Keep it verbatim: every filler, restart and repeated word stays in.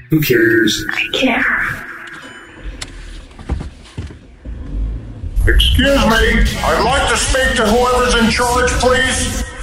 Who cares? I care. Excuse me, I'd like to speak to whoever's in charge, please.